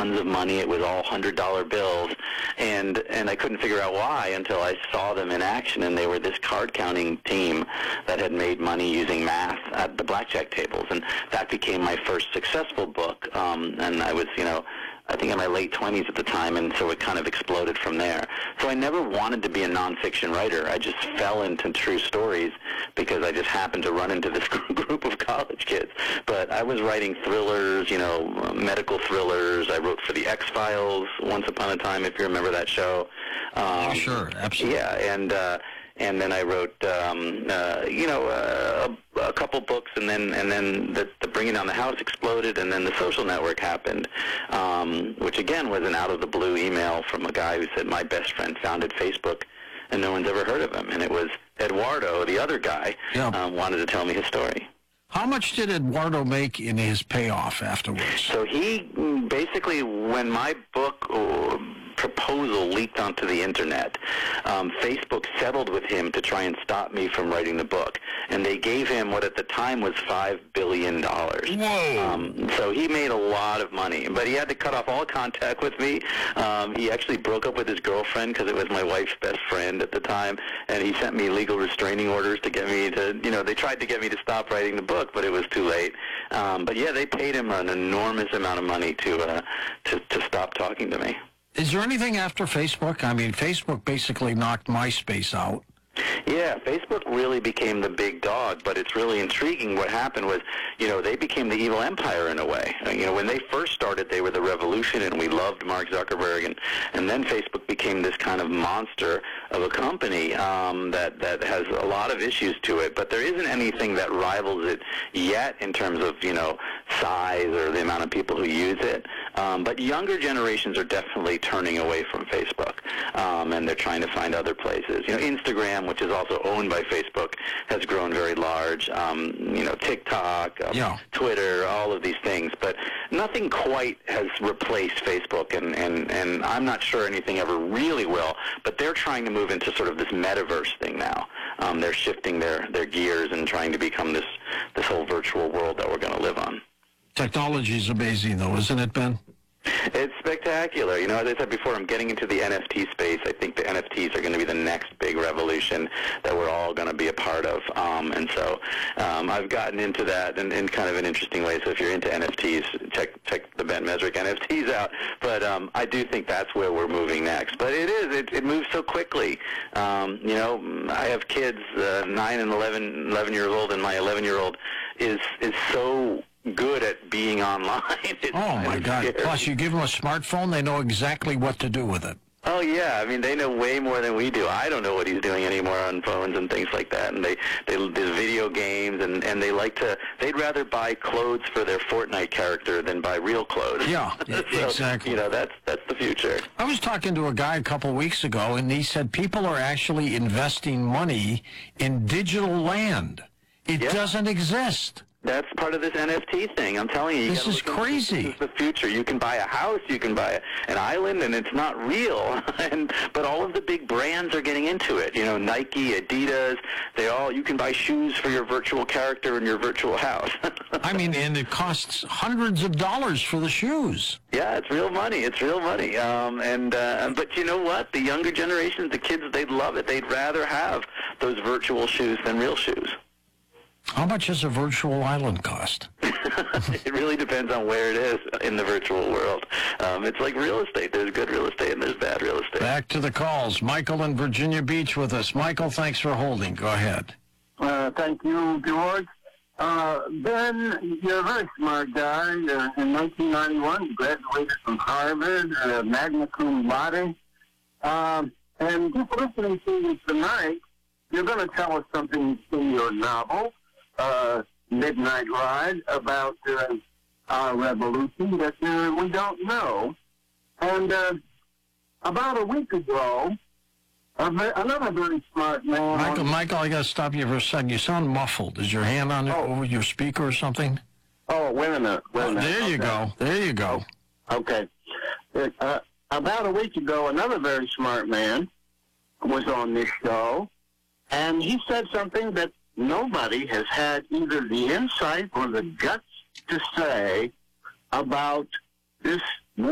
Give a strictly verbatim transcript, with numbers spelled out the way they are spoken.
tons of money. It was all hundred dollar bills, and and I couldn't figure out why until I saw them in action, and they were this card counting team that had made money using math at the blackjack tables, and that became my first successful book. Um, and I was, you know, I think in my late twenties at the time, and so it kind of exploded from there. So I never wanted to be a nonfiction writer. I just fell into true stories because I just happened to run into this group of college kids. But I was writing thrillers, you know, medical thrillers. I wrote for the X-Files once upon a time, if you remember that show. Um, oh, sure, absolutely. Yeah, and uh, and then I wrote, um, uh, you know, uh, a, a couple books, and then and then the, the Bringing Down the House exploded, and then The Social Network happened, um, which again was an out-of-the-blue email from a guy who said, my best friend founded Facebook, and no one's ever heard of him. And it was Eduardo, the other guy, yeah. um, wanted to tell me his story. How much did Eduardo make in his payoff afterwards? So he basically, when my book uh, proposal leaked onto the internet, um, Facebook settled with him to try and stop me from writing the book. And they gave him what at the time was five billion dollars. Whoa! Um, so he made a lot of money. But he had to cut off all contact with me. Um, he actually broke up with his girlfriend because it was my wife's best friend at the time. And he sent me legal restraining orders to get me to, you know, they tried to get me to stop writing the book, but it was too late. Um, but yeah, they paid him an enormous amount of money to, uh, to, to stop talking to me. Is there anything after Facebook? I mean, Facebook basically knocked MySpace out. Yeah, Facebook really became the big dog, but it's really intriguing. What happened was, you know, they became the evil empire in a way. You know, when they first started, they were the revolution, and we loved Mark Zuckerberg, and, and then Facebook became this kind of monster of a company um, that, that has a lot of issues to it, but there isn't anything that rivals it yet in terms of, you know, size or the amount of people who use it. Um, but younger generations are definitely turning away from Facebook, um, and they're trying to find other places. You know, Instagram, which is also owned by Facebook, has grown very large. Um, you know, TikTok, um, yeah. Twitter, all of these things. But nothing quite has replaced Facebook, and, and, and I'm not sure anything ever really will. But they're trying to move into sort of this metaverse thing now. Um, they're shifting their, their gears and trying to become this, this whole virtual world that we're going to live on. Technology is amazing, though, isn't it, Ben? It's spectacular. You know, as I said before, I'm getting into the N F T space. I think the N F Ts are going to be the next big revolution that we're all going to be a part of. Um, and so um, I've gotten into that in, in kind of an interesting way. So if you're into N F Ts, check check the Ben Mezrich N F Ts out. But um, I do think that's where we're moving next. But it is. It, it moves so quickly. Um, you know, I have kids, uh, nine and eleven, eleven years old, and my eleven-year-old is is so good at being online. It's oh, my God. Scary. Plus, you give them a smartphone, they know exactly what to do with it. Oh, yeah. I mean, they know way more than we do. I don't know what he's doing anymore on phones and things like that. And they, they there's video games, and, and they like to, they'd rather buy clothes for their Fortnite character than buy real clothes. Yeah, so, exactly. You know, that's, that's the future. I was talking to a guy a couple of weeks ago, and he said people are actually investing money in digital land. It yeah. doesn't exist. That's part of this N F T thing. I'm telling you. you this is crazy. This is the future. You can buy a house, you can buy a, an island, and it's not real. and But all of the big brands are getting into it. You know, Nike, Adidas, they all, you can buy shoes for your virtual character in your virtual house. I mean, and it costs hundreds of dollars for the shoes. Yeah, it's real money. It's real money. Um, and uh, But you know what? The younger generations, the kids, they'd love it. They'd rather have those virtual shoes than real shoes. How much does a virtual island cost? It really depends on where it is in the virtual world. Um, it's like real estate. There's good real estate and there's bad real estate. Back to the calls. Michael in Virginia Beach with us. Michael, thanks for holding. Go ahead. Uh, thank you, George. Uh, Ben, you're a very smart guy. Uh, in nineteen ninety-one, you graduated from Harvard, uh, magna cum laude. Um, and just listening to you tonight, you're going to tell us something in your novel, Uh, Midnight Ride, about uh, our revolution that uh, we don't know. And uh, about a week ago, a ve- another very smart man... Michael, Michael, I got to stop you for a second. You sound muffled. Is your hand on oh. over your speaker or something? Oh, wait a minute. Wait a minute. Oh, there you okay. go. There you go. Okay. Uh, about a week ago, another very smart man was on this show, and he said something that nobody has had either the insight or the guts to say about this